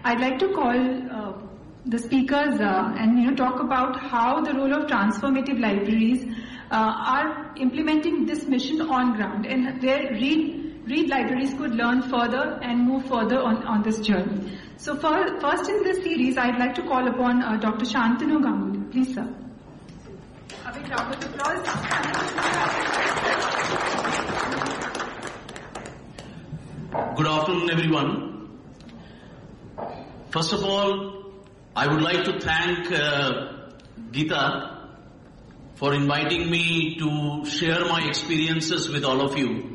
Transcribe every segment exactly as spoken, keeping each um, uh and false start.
I'd like to call uh, the speakers uh, and you know talk about how the role of transformative libraries uh, are implementing this mission on ground, and where read read libraries could learn further and move further on, on this journey. So for, first in this series, I'd like to call upon uh, Doctor Shantanu Ganguly. Please, sir. A big round of applause. Good afternoon, everyone. First of all, I would like to thank uh, Geeta for inviting me to share my experiences with all of you.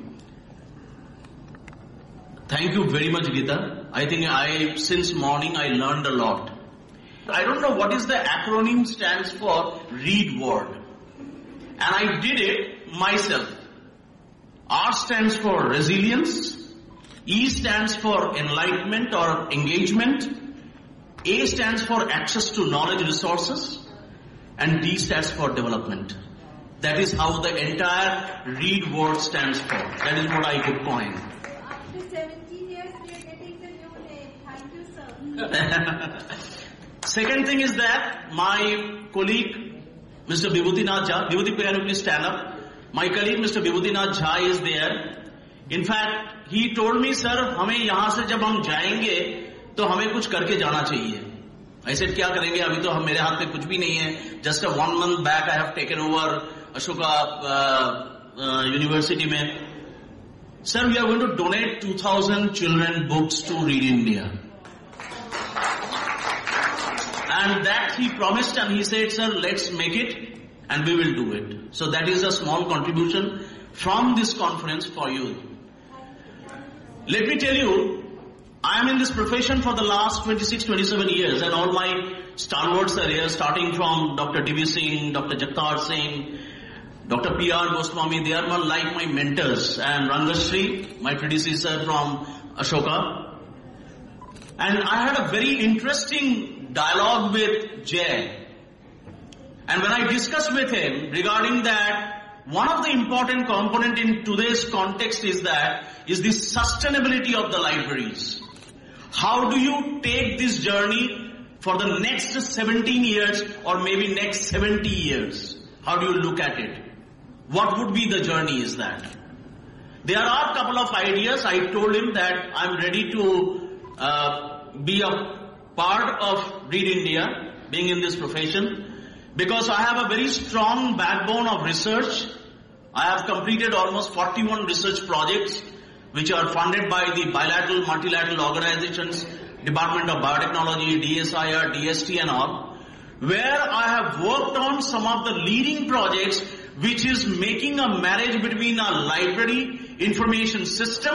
Thank you very much, Geeta. I think I, since morning, I learned a lot. I don't know what is the acronym stands for READ word. And I did it myself. R stands for resilience. E stands for enlightenment or engagement. A stands for access to knowledge resources. And D stands for development. That is how the entire READ word stands for. That is what I could coin. After seventeen years, we are getting the new name. Thank you, sir. Second thing is that my colleague, Mister Vibhutinath Jha, Vibhuti, can you please stand up? My colleague, Mister Vibhutinath Jha is there. In fact, he told me, sir, हमें यहाँ से जब हम जाएंगे, तो हमें कुछ करके जाना चाहिए. I said, क्या करेंगे? अभी तो हम मेरे हाथ में कुछ भी नहीं है. Just a one month back, I have taken over Ashoka uh, uh, University में. Sir, we are going to donate two thousand children books to Read India. And that he promised, and he said, sir, let's make it and we will do it. So that is a small contribution from this conference for you. Let me tell you, I am in this profession for the last twenty-six, twenty-seven years, and all my stalwarts are here, starting from Doctor D V Singh, Doctor Jagtar Singh, Doctor P R Goswami. They are like my mentors, and Rangashri, my predecessor from Ashoka. And I had a very interesting dialogue with Jay. And when I discussed with him regarding that, one of the important component in today's context is that, is the sustainability of the libraries. How do you take this journey for the next seventeen years or maybe next seventy years? How do you look at it? What would be the journey is that? There are a couple of ideas. I told him that I'm ready to uh, be a part of Read India, being in this profession, because I have a very strong backbone of research. I have completed almost forty-one research projects which are funded by the bilateral, multilateral organizations, Department of Biotechnology, D S I R, D S T and all, where I have worked on some of the leading projects which is making a marriage between a library information system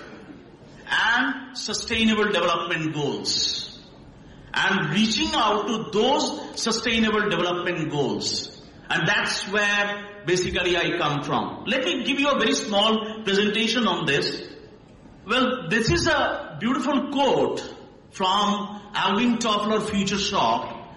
and sustainable development goals, and reaching out to those sustainable development goals. And that's where basically I come from. Let me give you a very small presentation on this. Well, this is a beautiful quote from Alvin Toffler, Future Shock.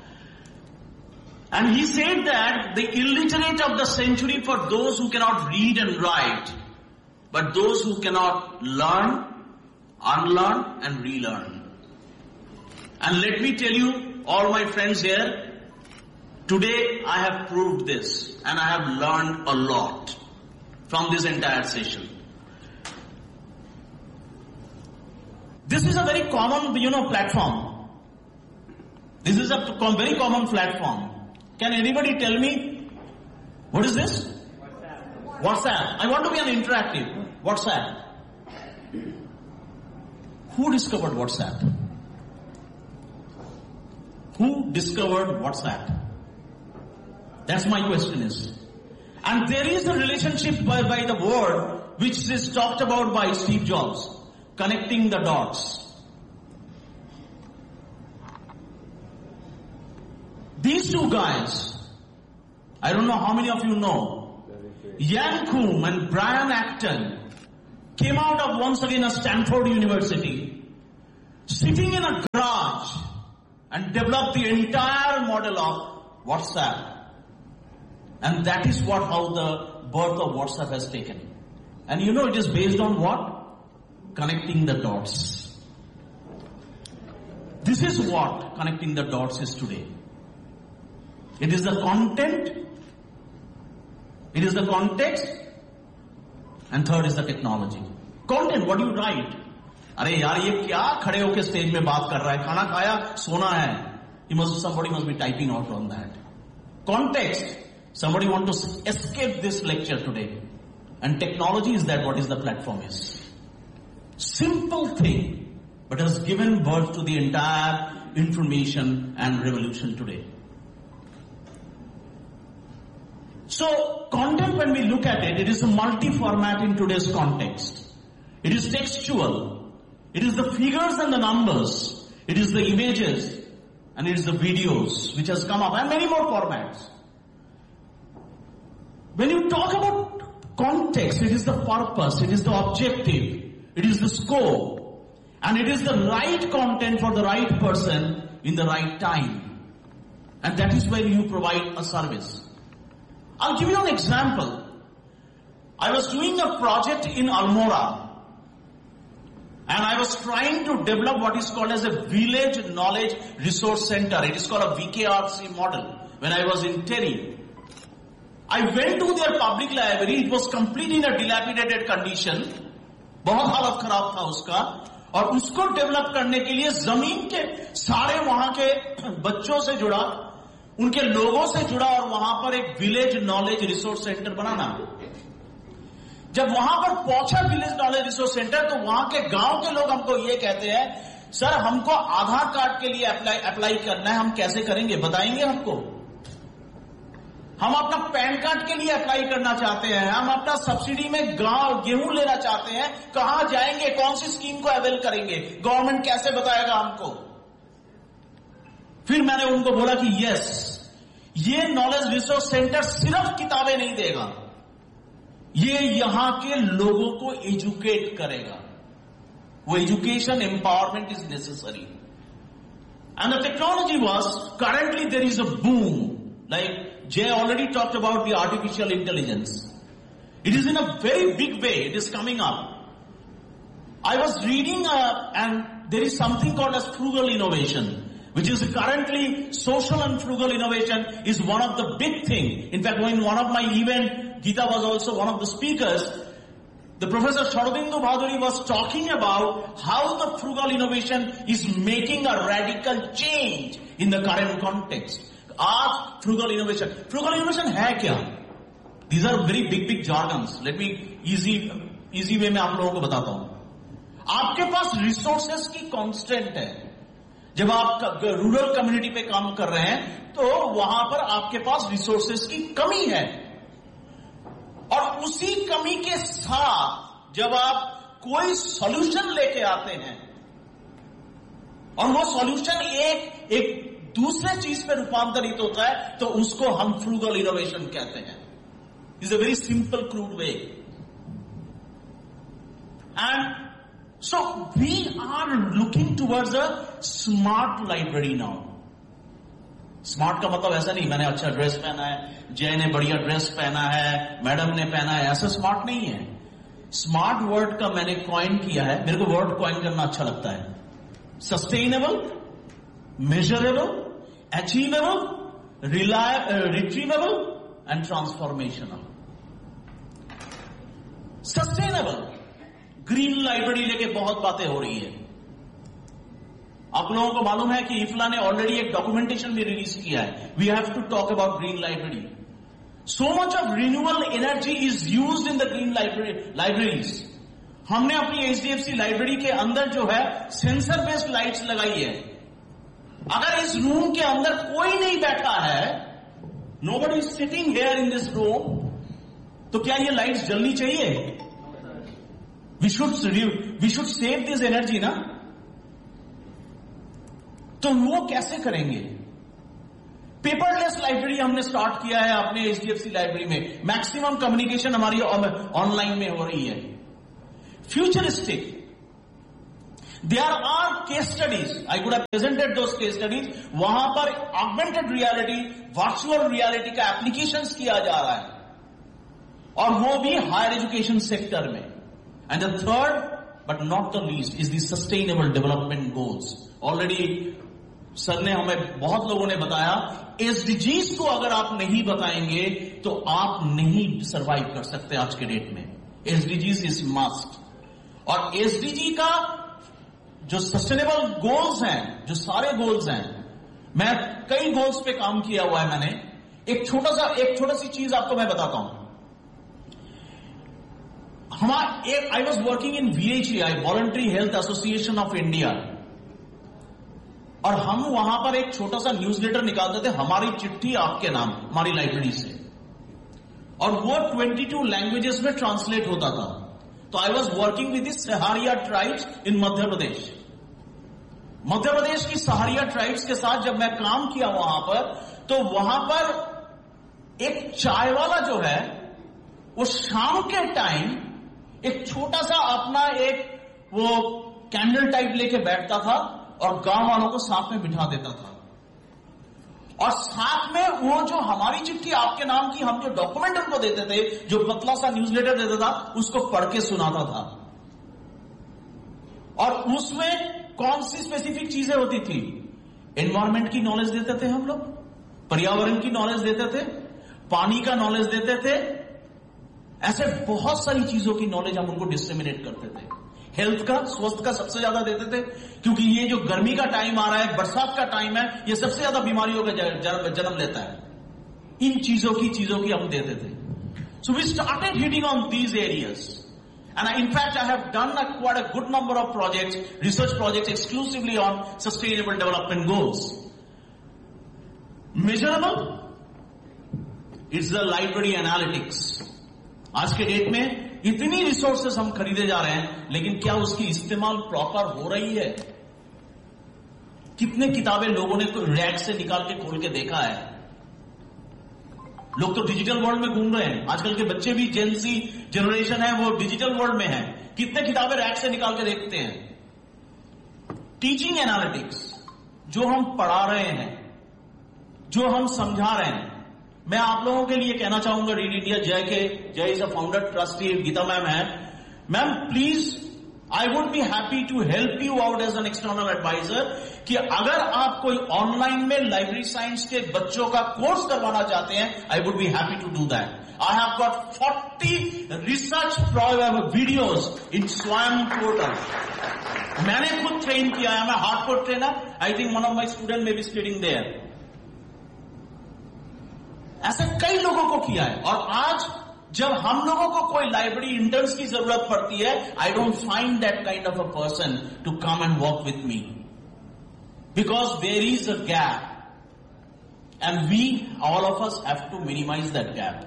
And he said that the illiterate of the century for those who cannot read and write, but those who cannot learn, unlearn and relearn. And let me tell you, all my friends here, today I have proved this, and I have learned a lot from this entire session. This is a very common, you know, platform. This is a very common platform. Can anybody tell me, what is this? WhatsApp. WhatsApp. I want to be an interactive. WhatsApp. Who discovered WhatsApp? Who discovered WhatsApp? That's my question is. And there is a relationship by, by the word which is talked about by Steve Jobs. Connecting the dots. These two guys, I don't know how many of you know, Ian Coombe and Brian Acton came out of once again a Stanford University, sitting in a garage and developed the entire model of WhatsApp. And that is what how the birth of WhatsApp has taken. And you know it is based on what? Connecting the dots. this is what connecting the dots is today. It is the content, it is the context, and third is the technology. Content, what do you write? अरे यार ये क्या खड़े होके stage में बात कर रहा है, खाना खाया सोना है. You must, somebody must be typing out on that. Context, somebody want to escape this lecture today. And technology is that what is the platform is. Simple thing, but has given birth to the entire information and revolution today. So, content, when we look at it, it is a multi-format in today's context. It is textual. It is the figures and the numbers. It is the images. And it is the videos which has come up. And many more formats. When you talk about context, it is the purpose. It is the objective. It is the scope. And it is the right content for the right person in the right time. And that is where you provide a service. I'll give you an example. I was doing a project in Almora. And I was trying to develop what is called as a Village Knowledge Resource Center. It is called a V K R C model. When I was in Terry, I went to their public library. It was completely in a dilapidated condition. बहुत हालत खराब था उसका. और उसको develop करने के लिए जमीन के सारे वहां के बच्चों से जुड़ा, उनके लोगों से जुड़ा और वहां पर एक विलेज नॉलेज रिसोर्स सेंटर बनाना. जब वहां पर पहुंचा विलेज नॉलेज रिसोर्स सेंटर, तो वहां के गांव के लोग हमको ये कहते हैं, सर हमको आधार कार्ड के लिए अप्लाई अप्लाई करना है, हम कैसे करेंगे बताएंगे हमको. हम अपना पैन कार्ड के लिए अप्लाई करना चाहते हैं, हम अपना सब्सिडी में गांव गेहूं लेना चाहते हैं, कहां जाएंगे, कौन सी स्कीम को अवेल करेंगे, गवर्नमेंट कैसे बताएगा हमको. फिर मैंने उनको बोला कि यस, ये नॉलेज रिसोर्स सेंटर सिर्फ किताबें नहीं देगा, ये यहां के लोगों को एजुकेट करेगा. वो education empowerment is necessary. And the technology was, currently there is a boom, like Jay already talked about the artificial intelligence. It is in a very big way, it is coming up. I was reading uh, and there is something called as frugal innovation, which is currently social and frugal innovation is one of the big thing. In fact, in one of my event, Geeta was also one of the speakers. The Professor Sharadindu Bhaduri was talking about how the frugal innovation is making a radical change in the current context. आज frugal innovation. Frugal innovation है क्या? These are very big big jargons. Let me easy easy way में आप लोगों को बताता हूँ. आपके पास resources की constant है. जब आप रूरल कम्युनिटी पे काम कर रहे हैं, तो वहां पर आपके पास resources की कमी है. और उसी कमी के साथ जब आप कोई solution लेके आते हैं, और वो solution एक एक दूसरे चीज पे रूपांतरित होता है, तो उसको हम फ्रूगल इनोवेशन कहते हैं. Is a very simple crude way. And so we are looking towards a smart library now. Smart का मतलब ऐसा नहीं मैंने अच्छा ड्रेस पहना है, जय ने बढ़िया ड्रेस पहना है, मैडम ने पहना है, ऐसा स्मार्ट नहीं है. स्मार्ट वर्ड का मैंने कॉइन किया है, मेरे को वर्ड कॉइन करना अच्छा लगता है. Sustainable, measurable, achievable, reliable, uh, retrievable and transformational. Sustainable. Green library लेके बहुत बातें हो रही है. आप लोगों को मालूम है कि इफ्ला ने ऑलरेडी एक डॉक्यूमेंटेशन भी रिलीज किया है. We have to talk about green library. So much of renewable energy is used in the green libraries. हमने अपनी एचडीएफसी लाइब्रेरी के अंदर जो है सेंसर बेस्ड लाइट्स लगाई है. अगर इस रूम के अंदर कोई नहीं बैठा है, nobody is sitting here in this room, तो क्या ये लाइट्स जलनी चाहिए? We should we should save this energy ना. तो वो कैसे करेंगे? पेपरलेस लाइब्रेरी हमने स्टार्ट किया है अपने एचडीएफसी लाइब्रेरी में. मैक्सिमम कम्युनिकेशन हमारी ऑनलाइन में हो रही है. Futuristic. There are case studies. I could have presented those case studies. वहां पर augmented reality, virtual reality का applications किया जा रहा है, और वो भी higher education sector में. And the third, but not the least, is the Sustainable Development Goals. Already sir ने हमें बहुत लोगों ने बताया, एसडीजीज को अगर आप नहीं बताएंगे तो आप नहीं सरवाइव कर सकते आज के डेट में. SDGs is must. और एसडीजी का जो सस्टेनेबल गोल्स हैं, जो सारे गोल्स हैं, मैं कई गोल्स पे काम किया हुआ है मैंने. एक छोटा सा एक छोटा सी चीज आपको मैं बताता हूं. हमारा एक I was working in वीएचआई, voluntary health association of India, और हम वहां पर एक छोटा सा न्यूज़लेटर निकालते थे, हमारी चिट्ठी आपके नाम, हमारी लाइब्रेरी से, और वो बाईस लैंग्वेजेस में ट्रांसलेट होता था. तो I was working with the Sahariya tribes in Madhya Pradesh. Madhya Pradesh की सहारिया ट्राइब्स के साथ जब मैं काम किया वहां पर, तो वहां पर एक चाय वाला जो है वो शाम के टाइम एक छोटा सा अपना एक वो कैंडल टाइप लेके बैठता था और गांव वालों को साथ में बिठा देता था, और साथ में वो जो हमारी चिट्ठी आपके नाम की हम जो डॉक्यूमेंट उनको देते थे, जो पतला सा न्यूज़लेटर देता था, उसको पढ़ के सुनाता था. और उसमें कौन सी स्पेसिफिक चीजें होती थी? एनवायरमेंट की नॉलेज देते थे हम लोग, पर्यावरण की नॉलेज देते थे, पानी का नॉलेज देते थे, ऐसे बहुत सारी चीजों की नॉलेज हम उनको डिस्ट्रीमिनेट करते थे. हेल्थ का, स्वास्थ्य का सबसे ज्यादा देते थे, क्योंकि ये जो गर्मी का टाइम आ रहा है, बरसात का टाइम है, ये सबसे ज्यादा बीमारियों का जन्म लेता है. इन चीजों की चीजों की हम देते थे. So we started hitting on these areas, and in fact I have done a quite a good number of projects, research projects exclusively on sustainable development goals. Measurable, it's the library analytics. आज के date में इतनी resources हम खरीदे जा रहे हैं, लेकिन क्या उसकी इस्तेमाल प्रॉपर हो रही है? कितने किताबें लोगों ने रैक से निकाल के खोल के देखा है? लोग तो डिजिटल वर्ल्ड में घूम रहे हैं. आजकल के बच्चे भी, जेनजी जनरेशन है, वो डिजिटल वर्ल्ड में है. कितने किताबें रैक से निकाल के देखते हैं? टीचिंग एनालिटिक्स, जो हम पढ़ा रहे हैं, जो हम समझा रहे हैं. मैं आप लोगों के लिए कहना चाहूंगा, रीड इंडिया जय के, जय is a founder trustee, Gita ma'am है. Ma'am please, I would be happy to help you out as an external adviser, कि अगर आप कोई ऑनलाइन में लाइब्रेरी साइंस के बच्चों का कोर्स करवाना चाहते हैं, I would be happy to do that. I have got forty research videos in स्वयं पोर्टल. मैंने खुद ट्रेन किया है, मैं hardcore trainer. I think one of my student may be studying there. ऐसे कई लोगों को किया है. और आज जब हम लोगों को कोई लाइब्रेरी इंटर्न्स की जरूरत पड़ती है, I don't find that kind of a person to come and work with me, because there is a gap and we all of us have to minimise that gap.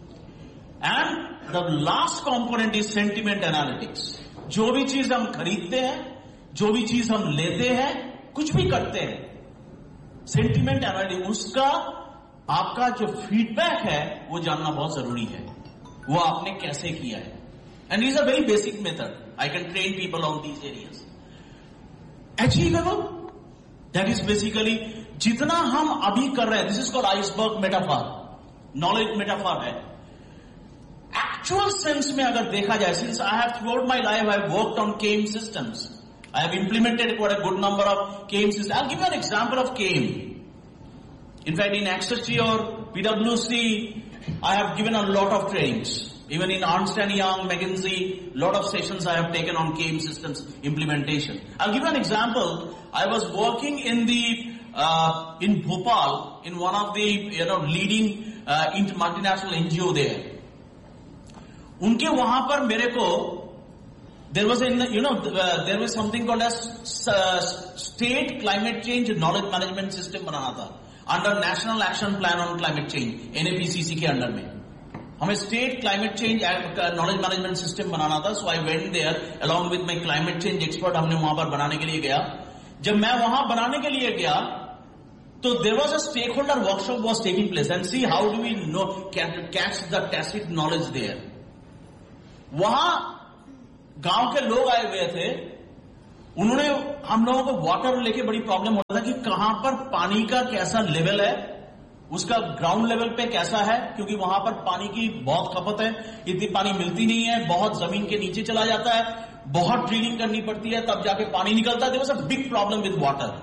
And the last component is sentiment analytics. जो भी चीज हम खरीदते हैं, जो भी चीज हम लेते हैं, कुछ भी करते हैं, सेंटिमेंट एनालिटिक्स, उसका आपका जो फीडबैक है वो जानना बहुत जरूरी है. वो आपने कैसे किया है. And is a very basic method. I can train people on these areas. Achievable, that is basically जितना हम अभी कर रहे हैं. This is called iceberg metaphor, knowledge metaphor है. एक्चुअल सेंस में अगर देखा जाए, since I have throughout my life I have worked on came systems, I have implemented quite a good number of came system. I will give you an example of came. In fact, in Accessi or P W C, I have given a lot of trainings. Even in Ernst and Young, McKinsey, lot of sessions I have taken on K A M systems implementation. I'll give you an example. I was working in the uh, in Bhopal in one of the you know leading uh, multinational N G O there. उनके वहां पर मेरे को there was in you know uh, there was something called as uh, state climate change knowledge management system बनाना था. Under national action plan on climate change, एनएपीसीसी के under में हमें state climate change knowledge management system बनाना था. सो I went there along with my climate change expert. हमने वहां पर बनाने के लिए गया. जब मैं वहां बनाने के लिए गया तो there was a stake holder workshop was taking place. And see how do we know catch the tacit knowledge there. वहां गांव के लोग आए हुए थे. उन्होंने हम लोगों को वाटर लेके बड़ी प्रॉब्लम होता था कि कहां पर पानी का कैसा लेवल है, उसका ग्राउंड लेवल पे कैसा है, क्योंकि वहां पर पानी की बहुत खपत है. इतनी पानी मिलती नहीं है, बहुत जमीन के नीचे चला जाता है. बहुत ड्रिलिंग करनी पड़ती है तब जाके पानी निकलता है. There was a big problem with water.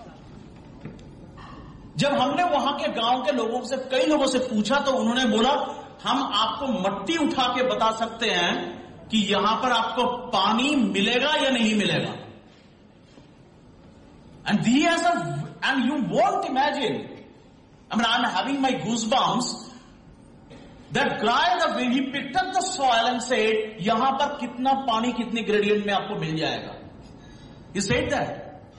जब हमने वहां के गांव के लोगों से, कई लोगों से पूछा तो उन्होंने बोला हम आपको मट्टी उठा के बता सकते हैं कि यहां पर आपको पानी मिलेगा या नहीं मिलेगा. And he has a and you won't imagine, I mean I am having my goosebumps. That guy, the way he picked up the soil and said, यहां पर कितना पानी कितने ग्रेडियंट में आपको मिल जाएगा. He said that.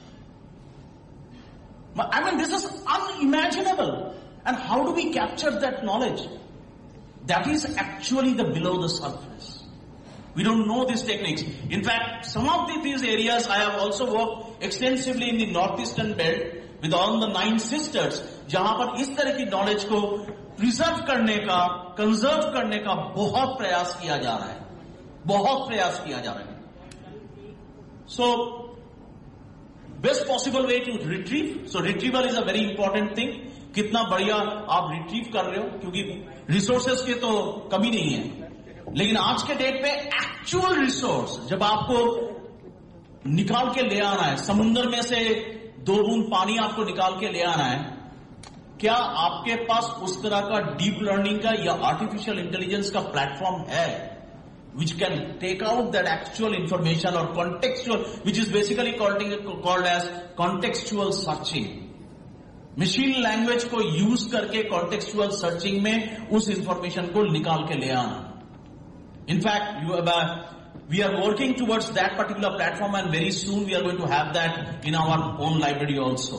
I mean, this is unimaginable. And how do we capture that knowledge? That is actually the below the surface. We don't know these techniques. In fact, some of the, these areas I have also worked extensively in the northeastern belt with all the nine sisters, जहां पर इस तरह की knowledge को preserve करने का, conserve करने का बहुत प्रयास किया जा रहा है. बहुत प्रयास किया जा रहा है. So best possible way to retrieve. So retrieval is a very important thing. कितना बढ़िया आप रिट्रीव कर रहे हो, क्योंकि रिसोर्सेस की तो कमी नहीं है. लेकिन आज के डेट पे एक्चुअल रिसोर्स जब आपको निकाल के ले आना है, समुद्र में से दो बूंद पानी आपको निकाल के ले आना है, क्या आपके पास उस तरह का डीप लर्निंग का या आर्टिफिशियल इंटेलिजेंस का प्लेटफॉर्म है which can take out that actual information or contextual, which is basically called, called as contextual searching. Machine language को यूज करके contextual searching में उस इंफॉर्मेशन को निकाल के ले आना. In fact you we are working towards that particular platform, and very soon we are going to have that in our own library also.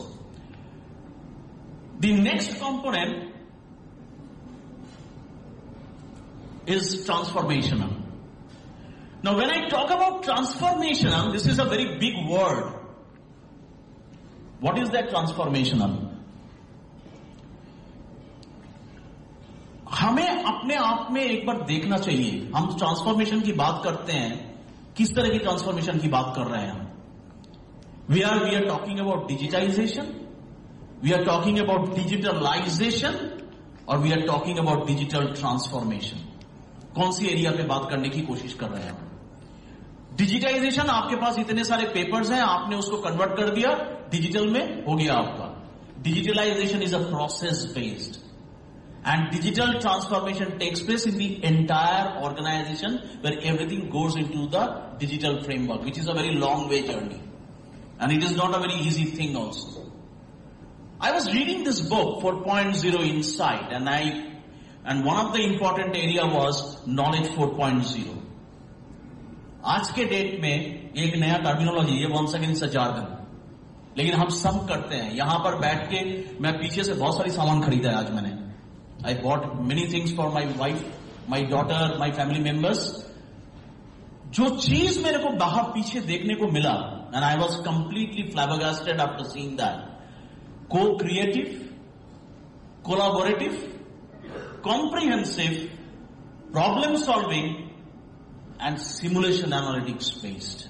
The next component is transformational. Now when I talk about transformational, this is a very big word. What is that transformational? हमें अपने आप में एक बार देखना चाहिए. हम transformation की बात करते हैं, किस तरह की ट्रांसफॉर्मेशन की बात कर रहे हैं हम? We are we are talking about digitisation, we are talking about digitalisation, और we are talking about digital transformation. कौन सी एरिया पे बात करने की कोशिश कर रहे हैं? डिजिटाइजेशन, आपके पास इतने सारे पेपर्स हैं, आपने उसको कन्वर्ट कर दिया, डिजिटल में हो गया आपका. Digitalisation is a process based. And digital transformation takes place in the entire organization, where everything goes into the digital framework, which is a very long way journey. And it is not a very easy thing also. I was reading this book, four point oh Insight, and I, and one of the important area was Knowledge four point oh. आज के date में एक नया terminology, ये once again is a jargon. लेकिन हम सब करते हैं. यहां पर बैठ के मैं पीछे से बहुत सारी सामान खरीदा है आज मैंने. I bought many things for my wife, my daughter, my family members. जो चीज मेरे को बाहर पीछे देखने को मिला, and I was completely flabbergasted after seeing that. Co-creative, collaborative, comprehensive, problem solving, and simulation analytics based.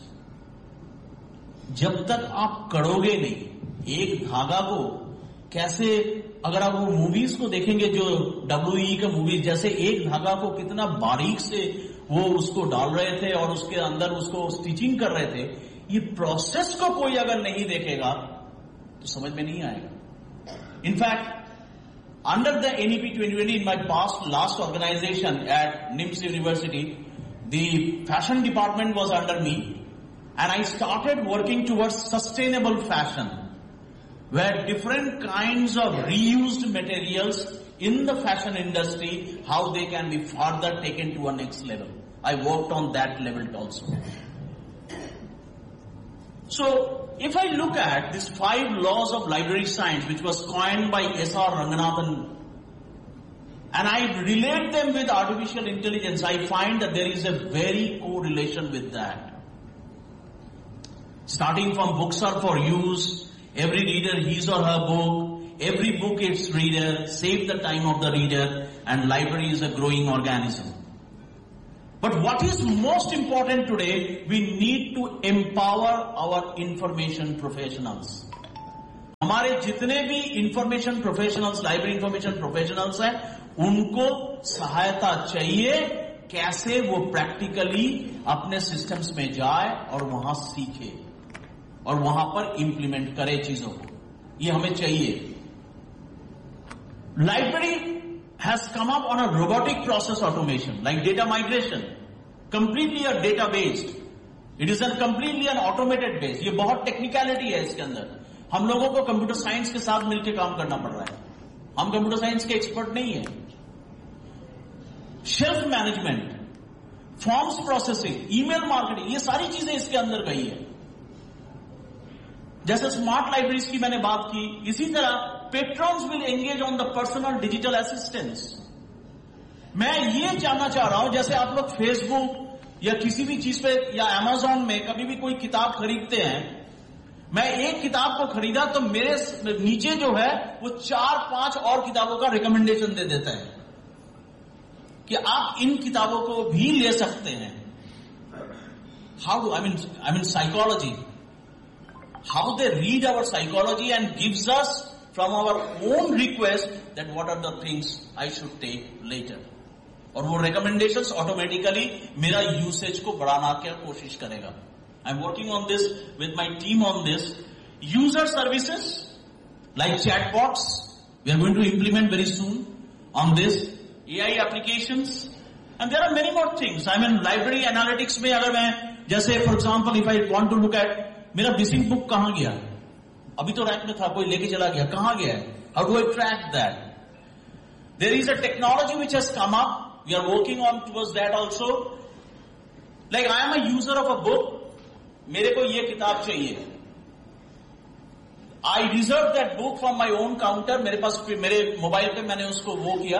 जब तक आप करोगे नहीं, एक धागा को कैसे, अगर आप वो मूवीज को देखेंगे जो डब्ल्यू ई का मूवीज, जैसे एक धागा को कितना बारीक से वो उसको डाल रहे थे और उसके अंदर उसको स्टिचिंग कर रहे थे, ये प्रोसेस को कोई अगर नहीं देखेगा तो समझ में नहीं आएगा. In fact under the N E P twenty twenty, in my past last organisation eight NIMS university, the fashion department was under me, and I started working towards sustainable fashion, where different kinds of reused materials in the fashion industry, how they can be further taken to a next level. I worked on that level also. So, if I look at these five laws of library science, which was coined by S R Ranganathan, and I relate them with artificial intelligence, I find that there is a very correlation with that. Starting from books are for use, every reader his or her book, every book its reader, save the time of the reader, and library is a growing organism. But what is most important today, we need to empower our information professionals. हमारे जितने भी information professionals, library information professionals हैं, उनको सहायता चाहिए कैसे वो practically अपने सिस्टम्स में जाए और वहां सीखे और वहां पर इंप्लीमेंट करे चीजों को, ये हमें चाहिए. Library has come up on a robotic process automation like data migration, completely a data based. It is an completely N automated based. ये बहुत टेक्निकलिटी है इसके अंदर. हम लोगों को कंप्यूटर साइंस के साथ मिलकर काम करना पड़ रहा है. हम कंप्यूटर साइंस के एक्सपर्ट नहीं है. Shelf management, forms processing, email marketing, ये सारी चीजें इसके अंदर गई है. जैसे स्मार्ट लाइब्रेरीज की मैंने बात की, इसी तरह पेट्रॉन्स will engage on the personal digital assistance. मैं ये जानना चाह रहा हूं, जैसे आप लोग फेसबुक या किसी भी चीज पे या अमेजॉन में कभी भी कोई किताब खरीदते हैं, मैं एक किताब को खरीदा तो मेरे नीचे जो है वो चार पांच और किताबों का रिकमेंडेशन दे देता है कि आप इन किताबों को भी ले सकते हैं. How do I mean I mean psychology, how they read our psychology and gives us from our own request that what are the things I should take letter. और वो रिकमेंडेशंस ऑटोमेटिकली मेरा यूसेज को बढ़ाना की कोशिश करेगा. I am working on this with my team on this. User services like chatbots we are going to implement very soon on this. A I applications and there are many more things. I mean library analytics में अगर मैं जैसे for example if I want to look at मेरा missing book कहां गया, अभी तो rack में था, कोई लेके चला गया, कहां गया है, how do I track that? There is a technology which has come up. We are working on towards that also. Like I am a user of a book. मेरे को ये किताब चाहिए. I reserved that book from my own counter. मेरे पास मेरे mobile पे मैंने उसको वो किया.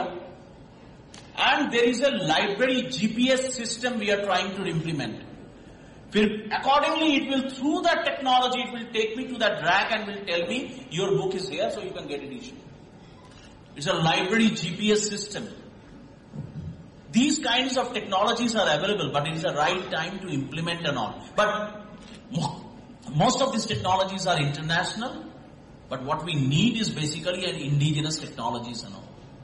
And there is a library G P S system we are trying to implement. Accordingly, it will through that technology, it will take me to that rack and will tell me your book is here, so you can get it issued. It's a library G P S system. These kinds of technologies are available, but it is the right time to implement and all. But most of these technologies are international. But what we need is basically an indigenous technologies and all.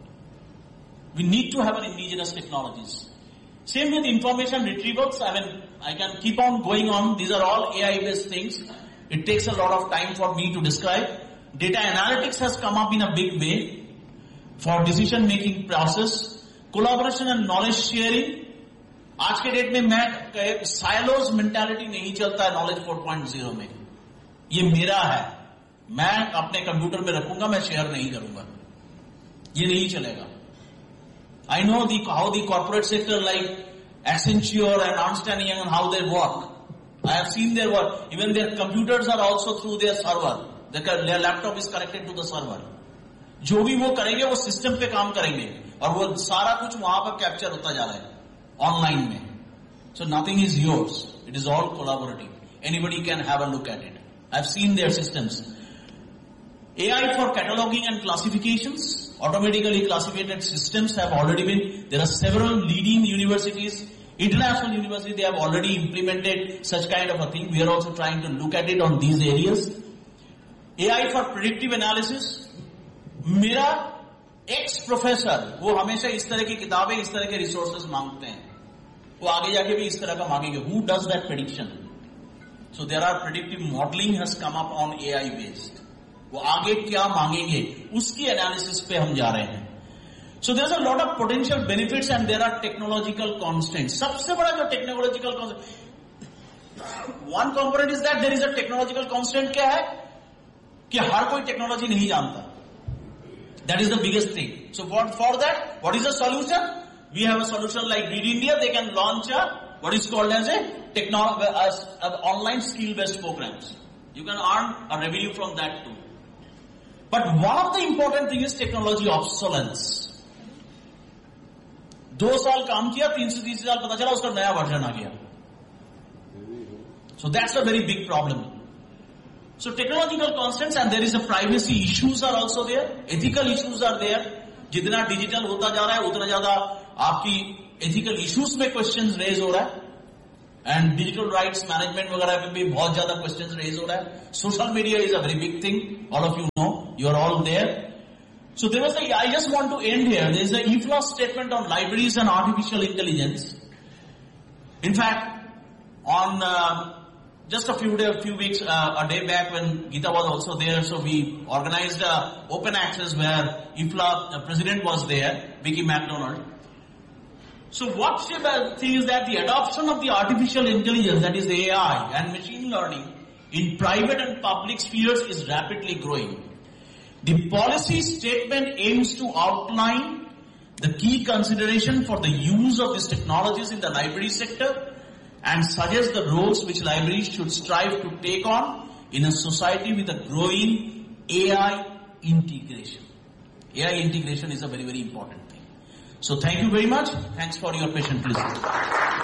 We need to have an indigenous technologies. Same with information retrievals. I mean, I can keep on going on. These are all A I-based things. It takes a lot of time for me to describe. Data analytics has come up in a big way for decision-making process. Collaboration and knowledge sharing. आज के date में मैं silos mentality नहीं चलता है knowledge four point zero में. ये मेरा है, मैं अपने कंप्यूटर में रखूंगा, मैं शेयर नहीं करूंगा, ये नहीं चलेगा. I know the how the corporate sector like Accenture and Ernst and Young and how they work. I have seen their work. Even their computers are also through their server. Their laptop is connected to the server. जो भी वो करेंगे वो system पे काम करेंगे और वो सारा कुछ वहां पर कैप्चर होता जा रहा है ऑनलाइन में. So nothing is yours. It is all collaborative. Anybody can have a look at it. I have seen their systems. A I for cataloging and classifications, automatically classified systems have already been, there are several leading universities, international universities, they have already implemented such kind of a thing. We are also trying to look at it on these areas. A I for predictive analysis. मेरा ex professor, वो हमेशा इस तरह की किताबें, इस तरह के resources मांगते हैं. वो आगे जाके भी इस तरह का मांगेंगे. Who does that prediction? So there are predictive modeling has come up on A I based. वो आगे क्या मांगेंगे उसकी एनालिसिस पे हम जा रहे हैं. So there is a lot of potential benefits and there are technological constants. सबसे बड़ा जो technological one component is that there is a technological constant. क्या है कि हर कोई टेक्नोलॉजी नहीं जानता. That is the biggest thing. So for that what is the solution? We have a solution like read India. They can launch a what is called as a technology online skill based programmes. You can earn a revenue from that to. But one of the important thing is technology obsolescence. दो साल काम किया, तीन से तीसरे साल पता चला उसका नया वर्जन आ गया. So that's a very big problem. So technological constants and there is a privacy issues are also there. Ethical issues are there. जितना डिजिटल होता जा रहा है उतना ज्यादा आपकी ethical issues में questions raise हो रहा है. And digital rights management वगैरह में भी बहुत ज्यादा questions raise हो रहा है. Social media is a very big thing. All of you know. You are all there. So there was a, I just want to end here. There is a E F L O S statement on libraries and artificial intelligence. In fact, on uh, just a few day, a few weeks, uh, a day back when Geeta was also there, so we organized a open access where E F L O, the president was there, Vicky McDonald. So what she thinks is that the adoption of the artificial intelligence, that is the A I and machine learning in private and public spheres is rapidly growing. The policy statement aims to outline the key consideration for the use of these technologies in the library sector and suggest the roles which libraries should strive to take on in a society with a growing A I integration. A I integration is a very, very important thing. So thank you very much. Thanks for your patient listening.